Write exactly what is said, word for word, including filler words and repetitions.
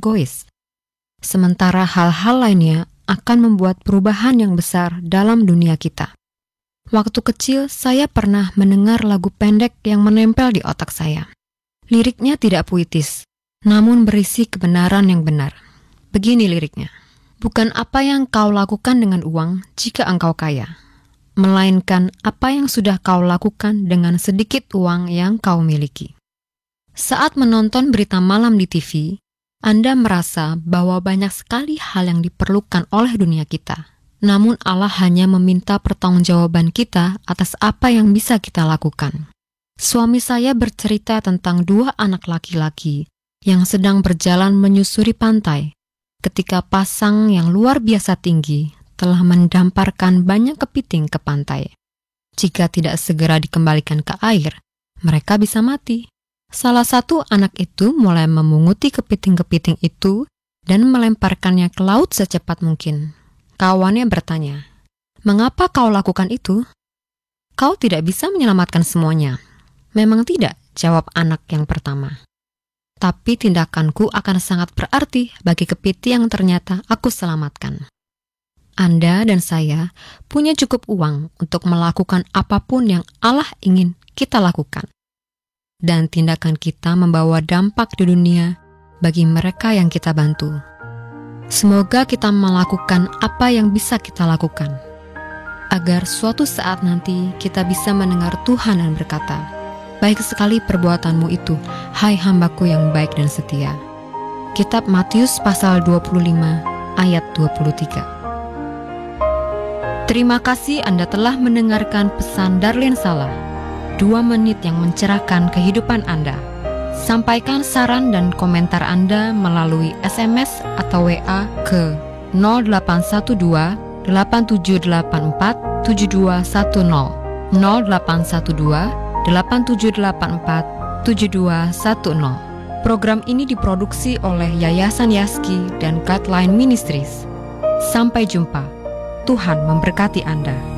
egois. Sementara hal-hal lainnya akan membuat perubahan yang besar dalam dunia kita. Waktu kecil, saya pernah mendengar lagu pendek yang menempel di otak saya. Liriknya tidak puitis, namun berisi kebenaran yang benar. Begini liriknya. Bukan apa yang kau lakukan dengan uang jika engkau kaya, melainkan apa yang sudah kau lakukan dengan sedikit uang yang kau miliki. Saat menonton berita malam di T V, Anda merasa bahwa banyak sekali hal yang diperlukan oleh dunia kita. Namun Allah hanya meminta pertanggungjawaban kita atas apa yang bisa kita lakukan. Suami saya bercerita tentang dua anak laki-laki yang sedang berjalan menyusuri pantai ketika pasang yang luar biasa tinggi telah mendamparkan banyak kepiting ke pantai. Jika tidak segera dikembalikan ke air, mereka bisa mati. Salah satu anak itu mulai memunguti kepiting-kepiting itu dan melemparkannya ke laut secepat mungkin. Kawannya bertanya, "Mengapa kau lakukan itu? Kau tidak bisa menyelamatkan semuanya." "Memang tidak," jawab anak yang pertama. "Tapi tindakanku akan sangat berarti bagi kepiting yang ternyata aku selamatkan." Anda dan saya punya cukup uang untuk melakukan apapun yang Allah ingin kita lakukan. Dan tindakan kita membawa dampak di dunia bagi mereka yang kita bantu. Semoga kita melakukan apa yang bisa kita lakukan, agar suatu saat nanti kita bisa mendengar Tuhan dan berkata, "Baik sekali perbuatanmu itu, hai hambaku yang baik dan setia." Kitab Matius pasal dua puluh lima ayat dua puluh tiga. Terima kasih Anda telah mendengarkan pesan Darlene Sala, dua menit yang mencerahkan kehidupan Anda. Sampaikan saran dan komentar Anda melalui S M S atau W A ke nol delapan satu dua delapan tujuh delapan empat tujuh dua satu nol nol delapan satu dua delapan tujuh delapan empat tujuh dua satu nol. Program ini diproduksi oleh Yayasan Yaski dan Guideline Ministries. Sampai jumpa. Tuhan memberkati Anda.